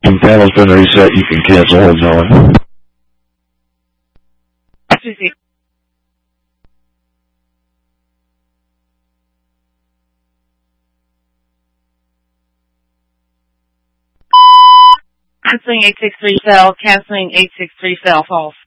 Panel's been reset. You can cancel hold on. Susie. Canceling 863 cell. Canceling 863 cell. False.